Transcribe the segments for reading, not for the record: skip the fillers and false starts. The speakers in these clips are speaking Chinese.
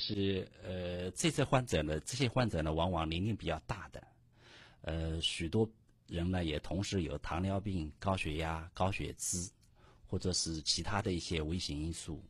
这些患者呢，往往年龄比较大的，许多人呢也同时有糖尿病、高血压、高血脂，或者是其他的一些危险因素。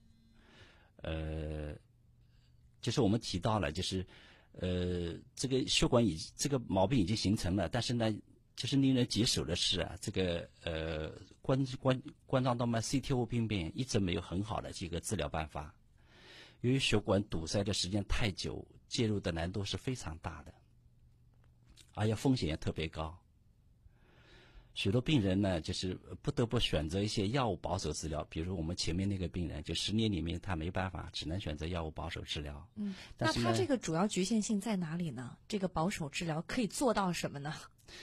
就是我们提到了，这个血管这个毛病已经形成了，但是呢，就是令人棘手的是啊，这个冠状动脉 CTO 病变一直没有很好的这个治疗办法。由于血管堵塞的时间太久，介入的难度是非常大的，而且风险也特别高。许多病人呢，就是不得不选择一些药物保守治疗，比如我们前面那个病人，就10年里面他没办法，只能选择药物保守治疗。 那他这个主要局限性在哪里呢？这个保守治疗可以做到什么呢？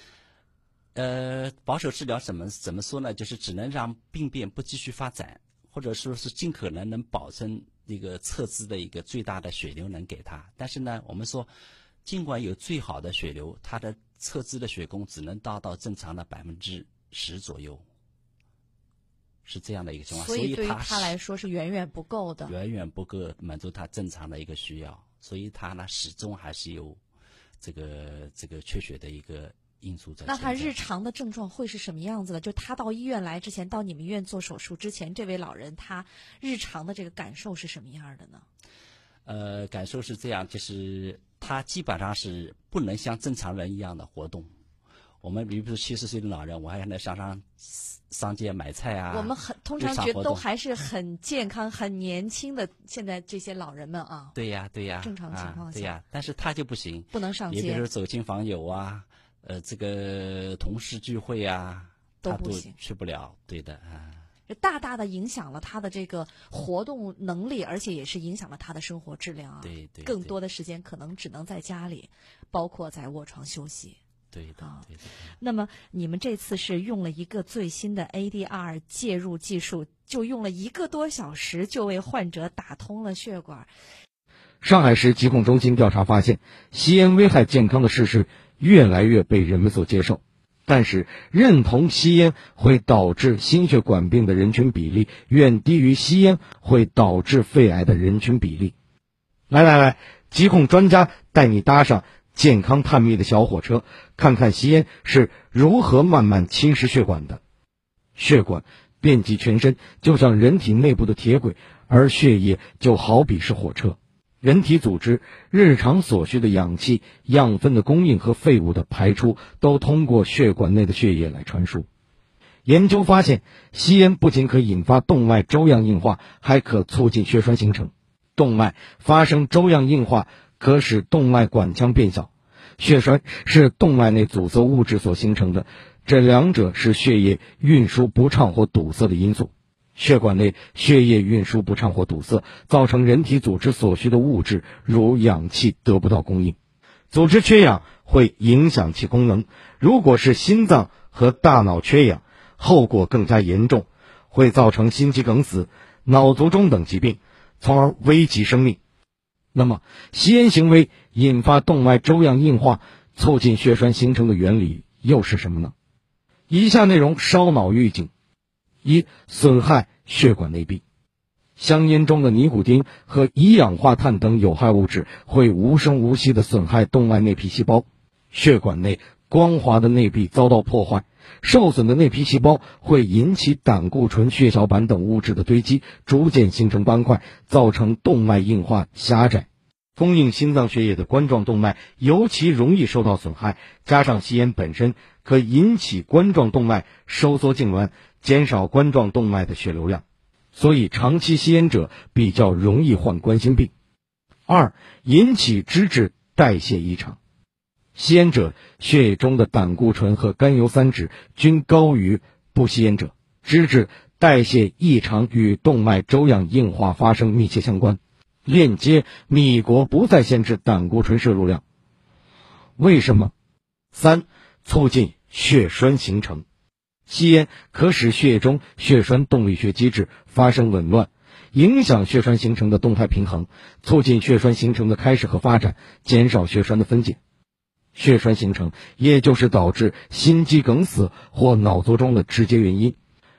保守治疗怎么说呢？就是只能让病变不继续发展，或者说是尽可能保证那个侧支的一个最大的血流能给他。但是呢，我们说，尽管有最好的血流，它的侧支的血供只能达到正常的10%左右，是这样的一个情况。 所以对于他来说是远远不够的， 远远不够满足他正常的一个需要。所以他呢，始终还是有这个缺血的一个因素在。 那他日常的症状会是什么样子的？就他到医院来之前，到你们医院做手术之前，这位老人他日常的这个感受是什么样的呢？ 感受是这样，就是他基本上是不能像正常人一样的活动。我们比如说70岁的老人，我还能上街买菜啊。 我们通常觉得都还是很健康、很年轻的，现在这些老人们啊。 对呀， 正常情况下。 对呀，但是他就不行， 不能上街。 你比如说走亲访友啊，这个同事聚会啊， 都不行， 去不了。对的啊。 大大的影响了他的这个活动能力，而且也是影响了他的生活质量啊。 对， 更多的时间可能只能在家里，包括在卧床休息。 对的。 那么你们这次是用了一个最新的 ADR 介入技术，就用了1个多小时就为患者打通了血管。 上海市疾控中心调查发现，吸烟危害健康的事实越来越被人们所接受。但是，认同吸烟会导致心血管病的人群比例远低于吸烟会导致肺癌的人群比例。来，疾控专家带你搭上健康探秘的小火车，看看吸烟是如何慢慢侵蚀血管的。血管遍及全身，就像人体内部的铁轨，而血液就好比是火车。人体组织日常所需的氧气、养分的供应和废物的排出都通过血管内的血液来传输。研究发现，吸烟不仅可引发动脉粥样硬化，还可促进血栓形成。动脉发生粥样硬化，可使动脉管腔变小。血栓是动脉内阻塞物质所形成的，这两者是血液运输不畅或堵塞的因素。血管内血液运输不畅或堵塞，造成人体组织所需的物质如氧气得不到供应，组织缺氧会影响其功能。如果是心脏和大脑缺氧，后果更加严重，会造成心肌梗死、脑卒中等疾病，从而危及生命。那么，吸烟行为引发动脉粥样硬化，促进血栓形成的原理又是什么呢？以下内容烧脑预警。1. 损害血管内壁。香烟中的尼古丁和一氧化碳等有害物质会无声无息地损害动脉内皮细胞，血管内光滑的内壁遭到破坏，受损的内皮细胞会引起胆固醇、血小板等物质的堆积，逐渐形成斑块，造成动脉硬化狭窄。供应心脏血液的冠状动脉尤其容易受到损害，加上吸烟本身可引起冠状动脉收缩痉挛，减少冠状动脉的血流量，所以长期吸烟者比较容易患冠心病。2. 引起脂质代谢异常。吸烟者血液中的胆固醇和甘油三酯均高于不吸烟者，脂质代谢异常与动脉粥样硬化发生密切相关。链接米国不再限制胆固醇摄入量。为什么？3. 促进血栓形成。吸烟可使血液中血栓动力学机制发生紊乱，影响血栓形成的动态平衡，促进血栓形成的开始和发展，减少血栓的分解。血栓形成也就是导致心肌梗死或脑卒中的直接原因。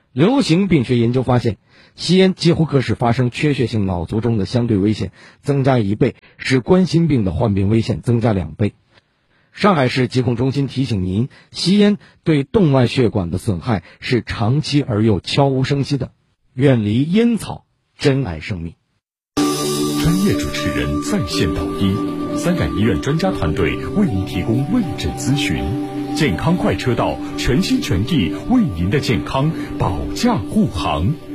流行病学研究发现，吸烟几乎可使发生缺血性脑卒中的相对危险增加1倍，使冠心病的患病危险增加2倍。上海市疾控中心提醒您，吸烟对动脉血管的损害是长期而又悄无声息的，远离烟草，珍爱生命。 专业主持人在线导医，三甲医院专家团队为您提供问诊咨询，健康快车道全心全意为您的健康保驾护航。